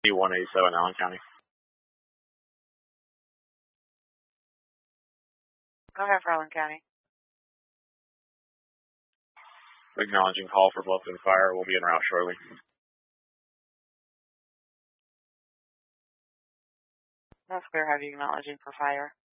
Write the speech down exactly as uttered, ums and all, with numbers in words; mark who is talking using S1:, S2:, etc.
S1: one eighty-seven, Allen County.
S2: Go ahead for Allen County.
S1: Acknowledging call for Bluffton Fire. We'll be en route shortly.
S2: That's clear. Have you acknowledging for fire?